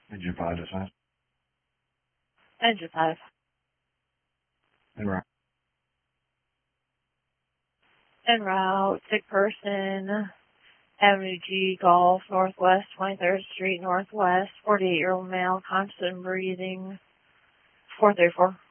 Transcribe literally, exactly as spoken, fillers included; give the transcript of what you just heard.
Engine five to five. Engine five. En route. En route, sick person, Avenue G, Golf, Northwest, twenty-third Street, Northwest, forty-eight-year-old male, constant breathing, four thirty-four.